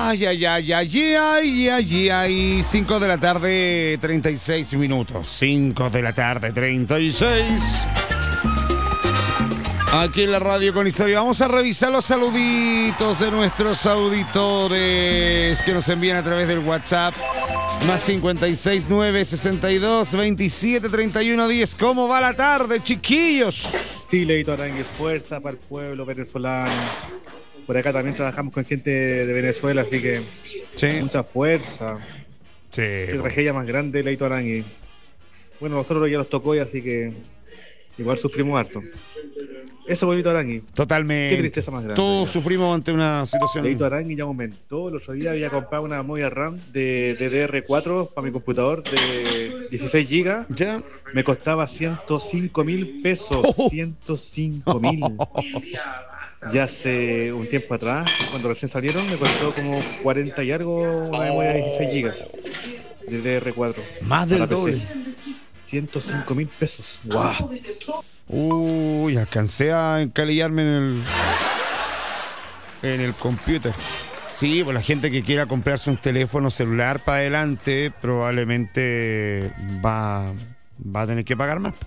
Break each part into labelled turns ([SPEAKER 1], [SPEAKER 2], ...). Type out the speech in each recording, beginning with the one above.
[SPEAKER 1] Ay, ay, ay, ay, ay, ay, ay. 5 de la tarde, 36 minutos. 5 de la tarde, 36. Aquí en la radio con historia. Vamos a revisar los saluditos de nuestros auditores que nos envían a través del WhatsApp. Más 56 9 62 27 31 10. ¿Cómo va la tarde, chiquillos?
[SPEAKER 2] Sí, Leito Arangui, fuerza para el pueblo venezolano. Por acá también trabajamos con gente de Venezuela, así que
[SPEAKER 1] Sí.
[SPEAKER 2] mucha fuerza.
[SPEAKER 1] Sí.
[SPEAKER 2] Qué tragedia más grande, Leito Arangui. Bueno, nosotros ya nos tocó y así que igual sufrimos harto. Eso, Leito Arangui.
[SPEAKER 1] Totalmente.
[SPEAKER 2] Qué tristeza más grande.
[SPEAKER 1] Todos sufrimos ante una situación.
[SPEAKER 2] Leito Arangui ya aumentó. El otro día había comprado una memoria RAM de DDR4 para mi computador de 16 GB.
[SPEAKER 1] ¿Ya?
[SPEAKER 2] Me costaba 105.000 pesos. 105.000. Ya hace un tiempo atrás, cuando recién salieron, me costó como 40 y algo una memoria de 16 GB de DDR4.
[SPEAKER 1] Más del
[SPEAKER 2] para PC.
[SPEAKER 1] doble.
[SPEAKER 2] 105.000 pesos. ¡Wow!
[SPEAKER 1] Uy, alcancé a encalillarme en el computer. Sí, pues la gente que quiera comprarse un teléfono celular para adelante probablemente va a tener que pagar más.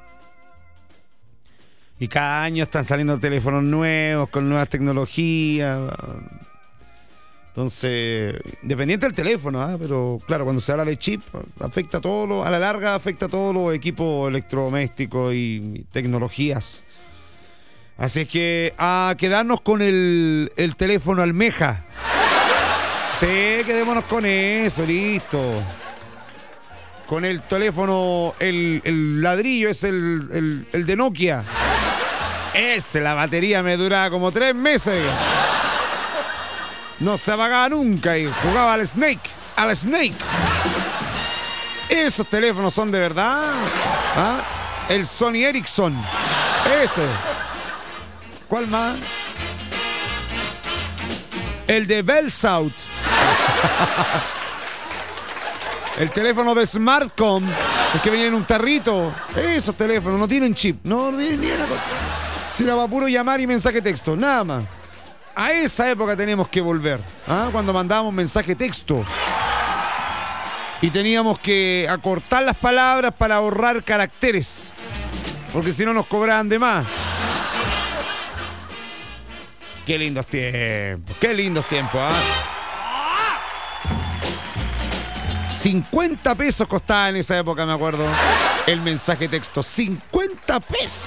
[SPEAKER 1] Y cada año están saliendo teléfonos nuevos, con nuevas tecnologías. Entonces, dependiente del teléfono, pero claro, cuando se habla de chip, afecta a la larga afecta a todos los equipos electrodomésticos y tecnologías. Así es que a quedarnos con el teléfono almeja. Sí, quedémonos con eso, listo. Con el teléfono, el ladrillo es el de Nokia. La batería me duraba como 3 meses. No se apagaba nunca y jugaba al Snake. Esos teléfonos son de verdad. ¿Ah? El Sony Ericsson. Ese. ¿Cuál más? El de Bellsouth. El teléfono de Smartcom. El que venía en un tarrito. Esos teléfonos no tienen chip. No tienen ni una cosa. Si era para puro llamar y mensaje texto. Nada más. A esa época tenemos que volver, cuando mandábamos mensaje texto y teníamos que acortar las palabras para ahorrar caracteres, porque si no nos cobraban de más. Qué lindos tiempos, 50 pesos costaba en esa época, me acuerdo, el mensaje texto. 50 pesos.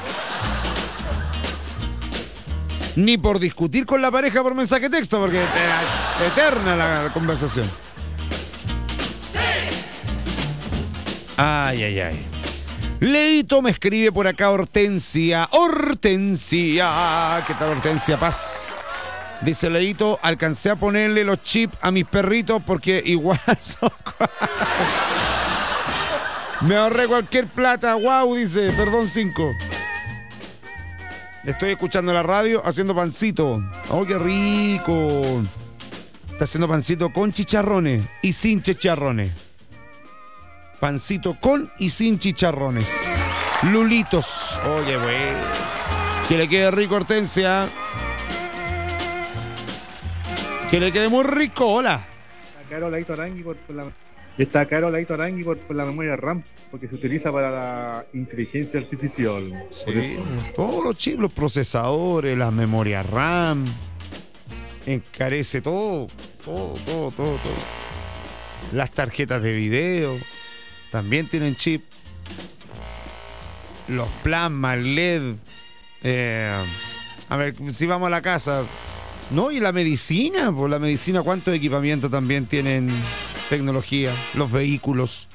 [SPEAKER 1] Ni por discutir con la pareja por mensaje texto, porque era eterna la conversación. Ay, ay, ay. Leito me escribe por acá Hortensia. ¿Qué tal, Hortensia Paz? Dice Leito, alcancé a ponerle los chips a mis perritos porque igual son... Me ahorré cualquier plata. Wow, dice, perdón 5. Estoy escuchando la radio haciendo pancito. ¡Oh, qué rico! Está haciendo pancito con chicharrones y sin chicharrones. Pancito con y sin chicharrones. Lulitos. Oye, güey. Que le quede rico, Hortensia. Que le quede muy rico. Hola.
[SPEAKER 2] Está caro Leito Arangui por la memoria RAM, porque se utiliza para la inteligencia artificial.
[SPEAKER 1] Sí,
[SPEAKER 2] por eso.
[SPEAKER 1] todos los chips, los procesadores, las memorias RAM, encarece todo. Las tarjetas de video también tienen chip. Los plasmas LED. A ver, si vamos a la casa. No, y la medicina, pues la medicina, ¿cuántos equipamientos también tienen tecnología? Los vehículos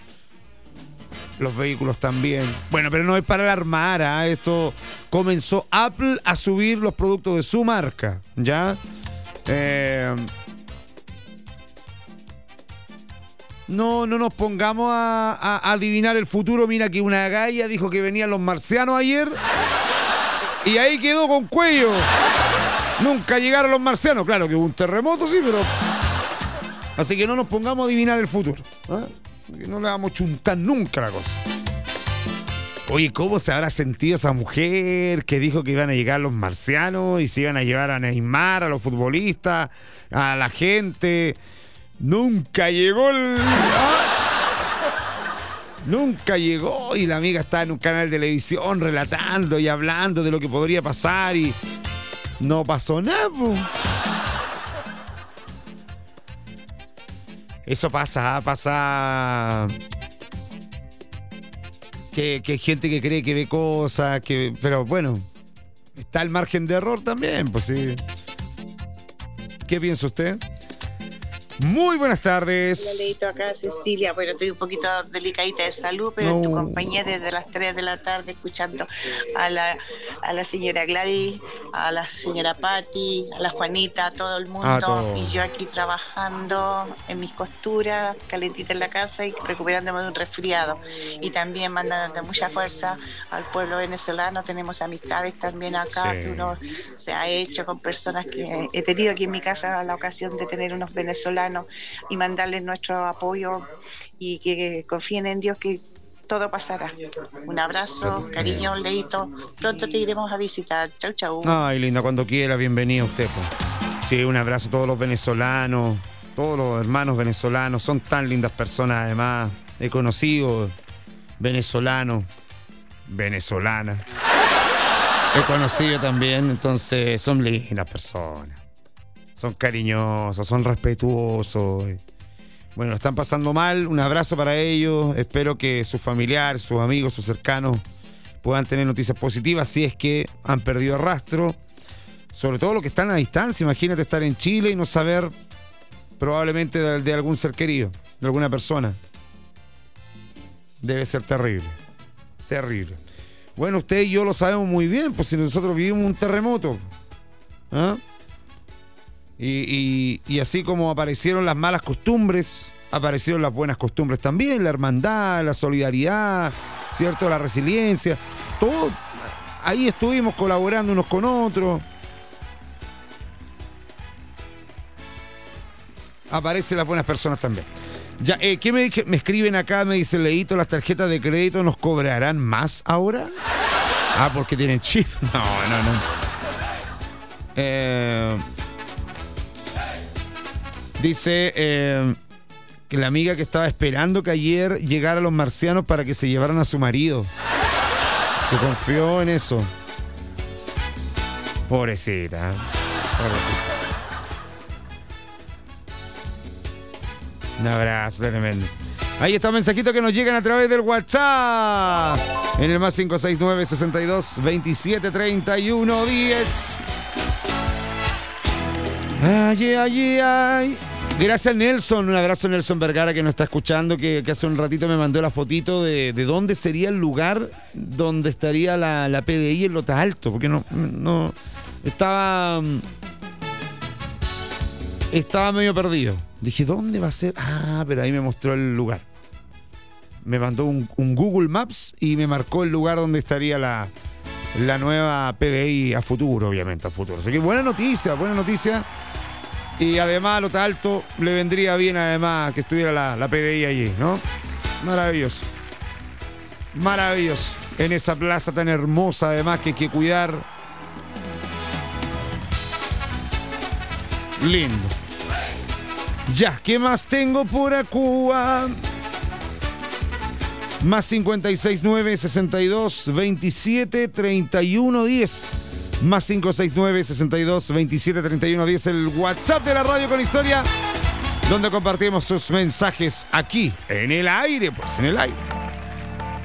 [SPEAKER 1] también. Bueno, pero no es para alarmar, Esto comenzó Apple a subir los productos de su marca, ¿ya? No nos pongamos a adivinar el futuro. Mira que una galla dijo que venían los marcianos ayer y ahí quedó con cuello. Nunca llegaron los marcianos. Claro que hubo un terremoto, sí, pero... Así que no nos pongamos a adivinar el futuro. Que no le vamos a chuntar nunca la cosa. Oye, ¿cómo se habrá sentido esa mujer que dijo que iban a llegar los marcianos y se iban a llevar a Neymar, a los futbolistas, a la gente? Nunca llegó Nunca llegó y la amiga está en un canal de televisión relatando y hablando de lo que podría pasar y no pasó nada, po. Eso pasa que hay gente que cree que ve cosas, pero bueno, está el margen de error también, pues sí. ¿Qué piensa usted? Muy buenas tardes.
[SPEAKER 3] Hola, Leito, acá Cecilia. Bueno, estoy un poquito delicadita de salud, pero en tu compañía desde las 3 de la tarde escuchando a la señora Gladys, a la señora Patti, a la Juanita, a todo el mundo. Y yo aquí trabajando en mis costuras, calentita en la casa y recuperándome de un resfriado. Y también mandando mucha fuerza al pueblo venezolano. Tenemos amistades también acá, sí, que uno se ha hecho con personas que he tenido aquí en mi casa la ocasión de tener unos venezolanos y mandarles nuestro apoyo y que confíen en Dios que todo pasará. Un abrazo, cariño, Leito. Pronto te iremos a visitar. Chau, chau.
[SPEAKER 1] Ay, linda, cuando quiera, bienvenida usted, pues. Sí, un abrazo a todos los venezolanos, todos los hermanos venezolanos. Son tan lindas personas, además. He conocido venezolanas. He conocido también, entonces son lindas personas. Son cariñosos, son respetuosos. Bueno, lo están pasando mal. Un abrazo para ellos. Espero que sus familiares, sus amigos, sus cercanos puedan tener noticias positivas si es que han perdido el rastro. Sobre todo los que están a distancia. Imagínate estar en Chile y no saber probablemente de algún ser querido, de alguna persona. Debe ser terrible. Terrible. Bueno, usted y yo lo sabemos muy bien, pues si nosotros vivimos un terremoto. ¿Ah? Y así como aparecieron las malas costumbres, aparecieron las buenas costumbres también, la hermandad, la solidaridad, ¿cierto? La resiliencia, todo. Ahí estuvimos colaborando unos con otros. Aparecen las buenas personas también. Ya, ¿qué me escriben acá? Me dice Leito, ¿las tarjetas de crédito nos cobrarán más ahora? Ah, porque tienen chip. No. Dice que la amiga que estaba esperando que ayer llegaran los marcianos para que se llevaran a su marido. Que confió en eso. Pobrecita. Un abrazo tremendo. Ahí está un mensajito que nos llegan a través del WhatsApp. En el más 569 62 27 31 10. Ay. Gracias Nelson, un abrazo Nelson Vergara que nos está escuchando, que hace un ratito me mandó la fotito de dónde sería el lugar donde estaría la PDI en Lota Alto, porque no estaba medio perdido. Dije, ¿dónde va a ser? Ah, pero ahí me mostró el lugar. Me mandó un Google Maps y me marcó el lugar donde estaría la nueva PDI a futuro, obviamente, a futuro. Así que buena noticia. Y además a Lota Alto le vendría bien además que estuviera la PDI allí, ¿no? Maravilloso. En esa plaza tan hermosa además que hay que cuidar. Lindo. Ya, ¿qué más tengo por Acuba? Más 569 62 27 31 10. Más 569 62 27 31 10. El WhatsApp de la radio con historia, donde compartimos sus mensajes aquí en el aire, pues en el aire.